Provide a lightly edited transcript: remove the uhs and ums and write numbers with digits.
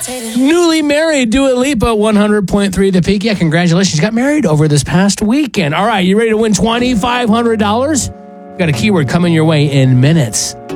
Newly married Dua Lipa, 100.3 The Peak. Yeah, congratulations. Got married over this past weekend. All right, you ready to win $2,500? Got a keyword coming your way in minutes.